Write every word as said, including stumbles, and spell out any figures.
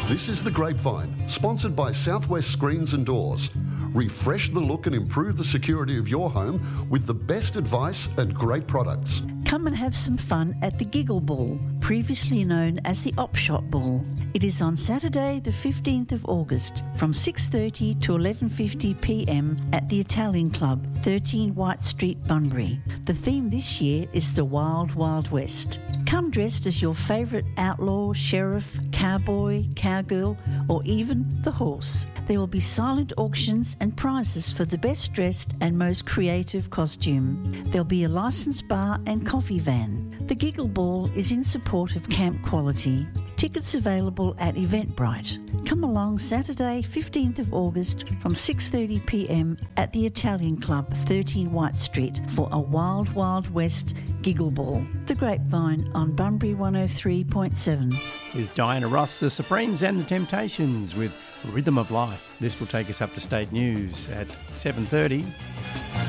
This is The Grapevine, sponsored by Southwest Screens and Doors. Refresh the look and improve the security of your home with the best advice and great products. Come and have some fun at the Giggle Ball, previously known as the Op Shop Ball. It is on Saturday the fifteenth of August from six thirty to eleven fifty p m at the Italian Club, thirteen White Street, Bunbury. The theme this year is the Wild Wild West. Come dressed as your favourite outlaw, sheriff, cowboy, cowgirl, or even the horse. There will be silent auctions and prizes for the best dressed and most creative costume. There'll be a licensed bar and coffee van. The Giggle Ball is in support of Camp Quality. Tickets available at Eventbrite. Come along Saturday, fifteenth of August from six thirty p m at the Italian Club, thirteen White Street for a Wild Wild West Giggle Ball. The Grapevine on Bunbury one oh three point seven. Is Diana Ross, the Supremes and the Temptations with Rhythm of Life. This will take us up to state news at seven thirty.